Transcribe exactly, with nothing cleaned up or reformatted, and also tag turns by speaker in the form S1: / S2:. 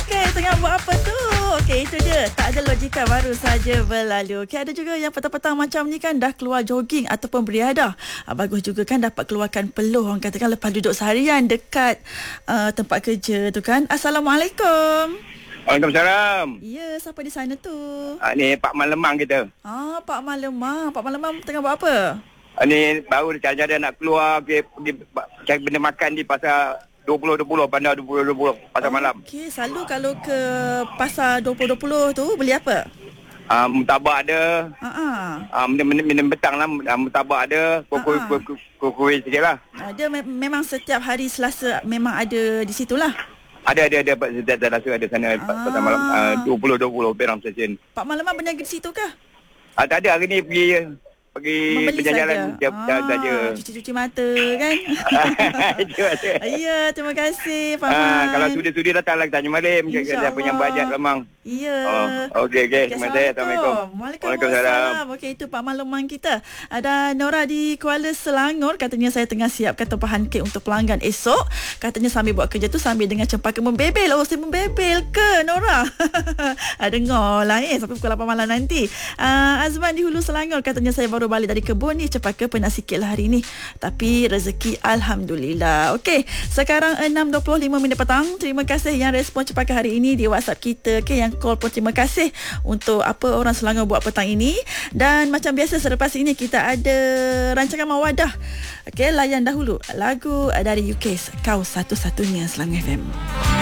S1: Okey, tengah buat apa tu? Okey, itu dia. Tak ada logika, baru saja berlalu. Okey, ada juga yang petang-petang macam ni kan dah keluar jogging ataupun beriadah. Ah, bagus juga kan dapat keluarkan peluh. Orang katakan lepas duduk seharian dekat uh, tempat kerja tu kan. Assalamualaikum.
S2: Waalaikumsalam.
S1: Ya, siapa di sana tu?
S2: Ah, ni Pak Man Lemang kita.
S1: Ah, Pak Man Lemang. Pak Man Lemang tengah buat apa?
S2: Ah, ni baru cara-cara nak keluar pergi, pergi cari benda makan di pasar dua puluh dua puluh, bandar dua puluh dua puluh, pasar oh, malam.
S1: Okey, selalu kalau ke pasar dua puluh dua puluh tu beli apa?
S2: Ah, mutabak ada.
S1: Ha ah.
S2: Ah, minum, minum betang lah. Ah, mutabak ada. Kukuh kukuh sikit lah.
S1: Ah, dia me- memang setiap hari Selasa memang ada di situ lah.
S2: Ada, ada, ada. Saya rasa ada sana ah. pasar malam. Ah, dua puluh dua puluh, Peram Stesen.
S1: Pak Man Lemang berniaga di situ kah?
S2: Ah, tak ada. Hari ni pergi pergi berjalan-jalan saja.
S1: Ah, cuci-cuci mata kan? Ya, terima kasih Pak Man.
S2: Ah, kalau sudi-sudi datanglah tanya malam. Kita punya bajet Lemang.
S1: Ya.
S2: Oh, okey okey. Terima kasih. Assalamualaikum.
S1: Waalaikumsalam. Okey, itu Pak Man Lemang kita. Ada Nora di Kuala Selangor, katanya saya tengah siapkan tempahan kek untuk pelanggan esok. Katanya sambil buat kerja tu sambil dengar cempaka membebel. Oh, saya membebel ke Nora? Dengar lah eh sampai pukul lapan malam nanti. Uh, Azman di Hulu Selangor, katanya saya baru balik dari kebun ni, cempaka penat sikit lah hari ni. Tapi rezeki alhamdulillah. Okey, sekarang enam dua puluh lima minit petang. Terima kasih yang respon cempaka hari ini di WhatsApp kita. Okey, yang call pun terima kasih untuk apa orang Selangor buat petang ini. Dan macam biasa selepas ini kita ada rancangan Mawadah. Okey, layan dahulu lagu dari U K, Kau Satu-Satunya Selangor F M.